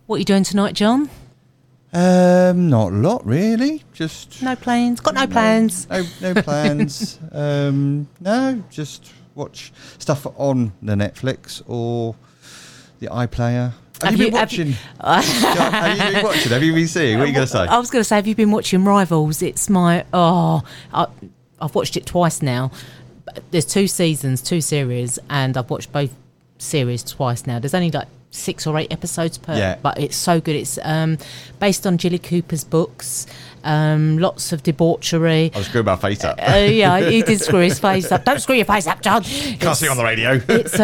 What are you doing tonight, John? Not a lot, really. Just no plans. Got no plans. No plans. No, just watch stuff on the Netflix or the iPlayer. Have you been watching? Have you been seeing? What are you going to say? I was going to say, have you been watching Rivals? It's my I've watched it twice now. There's 2 seasons, 2 series, and I've watched both series twice now. There's only like 6 or 8 episodes per, but it's so good. It's based on Jilly Cooper's books. Lots of debauchery. I'll screw my face up. Yeah, he did screw his face up. Don't screw your face up, John. Can't see on the radio. It's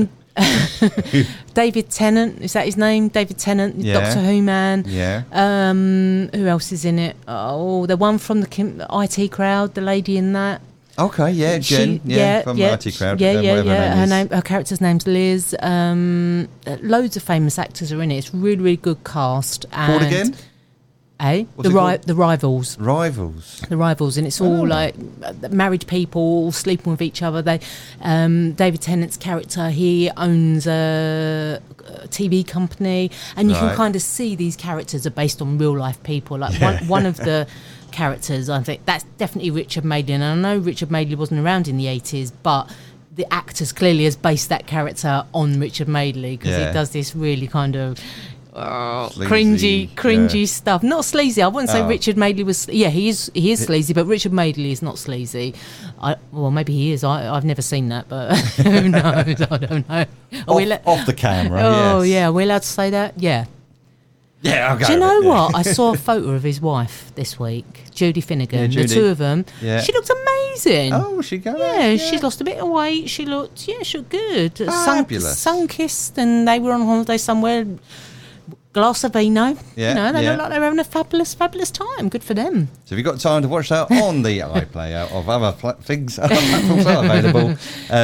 David Tennant, is that his name? David Tennant, Doctor Who man. Yeah. Who else is in it? Oh, the one from the IT Crowd, the lady in that. Okay, yeah, Jen, from IT Crowd. Her character's name's Liz. Loads of famous actors are in it. It's really, really good cast. Called again? The Rivals. The Rivals, and it's all like married people all sleeping with each other. They, David Tennant's character, he owns a TV company, and you can kind of see these characters are based on real life people. Like one of the characters, I think that's definitely Richard Madeley, and I know Richard Madeley wasn't around in the 80s, but the actors clearly has based that character on Richard Madeley, because he does this really kind of cringy stuff. Not sleazy. I wouldn't say Richard Madeley was. Yeah, he is sleazy, but Richard Madeley is not sleazy. Well, maybe he is. I've never seen that, but who knows? I don't know. Off the camera. Oh yeah, are we allowed to say that? Yeah. Yeah, I'll go. Do you know what? I saw a photo of his wife this week, Judy Finnegan. Yeah, the 2 of them. Yeah. She looked amazing. Oh, was she going? Yeah, she'd lost a bit of weight. She looked good. Fabulous. Sun-kissed, and they were on holiday somewhere. Glass of vino. Yeah, they look like they're having a fabulous time. Good for them. So if you've got time to watch that on the iPlayer of other things, other platforms are available.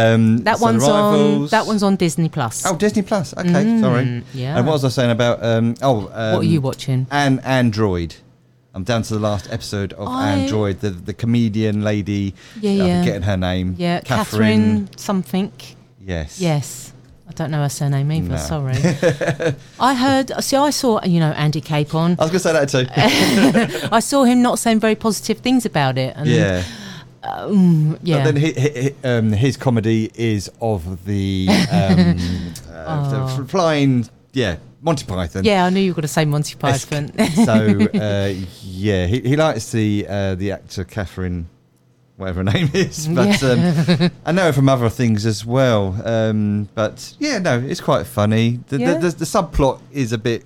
That one's on Disney Plus. Oh, Disney Plus. Okay, sorry. Yeah. And what was I saying about? What are you watching? Android. I'm down to the last episode of Android. The comedian lady. I'm getting her name. Yeah, Catherine something. Yes. I don't know her surname either, sorry. I saw, Andy Capon. I was going to say that too. I saw him not saying very positive things about it. And, But then his comedy is of the flying, Monty Python. Yeah, I knew you were going to say Monty Python. So, he likes the actor Catherine, whatever her name is, but I know her from other things as well. But it's quite funny. The subplot is a bit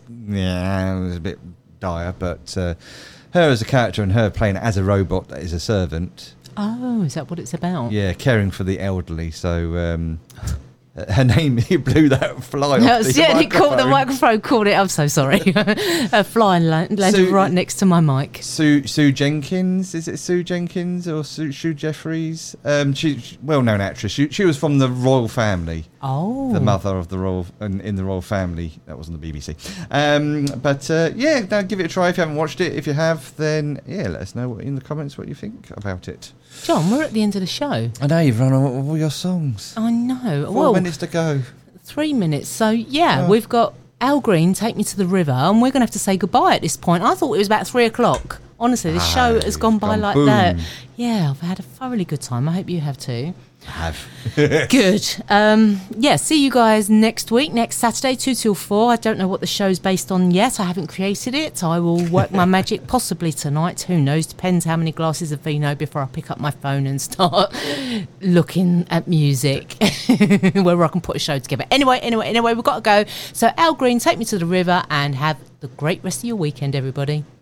dire, but her as a character and her playing as a robot that is a servant. Oh, is that what it's about? Yeah, caring for the elderly. So her name, he blew that fly off the microphone. He caught the microphone, called it. I'm so sorry. A fly landed right next to my mic. Sue Jenkins, is it Sue Jenkins or Sue Jeffries? She's well-known actress. She was from the royal family. Oh, the mother of the royal in the royal family. That was on the BBC. Now give it a try if you haven't watched it. If you have, then let us know in the comments what you think about it. John, we're at the end of the show. I know you've run on all your songs. I know. 4 minutes to go. 3 minutes. So we've got Al Green, Take Me to the River, and we're going to have to say goodbye at this point. I thought it was about 3 o'clock. Honestly, this show has gone by like boom. That. Yeah, I've had a thoroughly good time. I hope you have too. Good. See you guys next week, next Saturday, 2 till 4. I don't know what the show's based on yet. I haven't created it. I will work my magic possibly tonight. Who knows? Depends how many glasses of vino before I pick up my phone and start looking at music where I can put a show together. Anyway, we've got to go. So Al Green, Take Me to the River, and have the great rest of your weekend, everybody.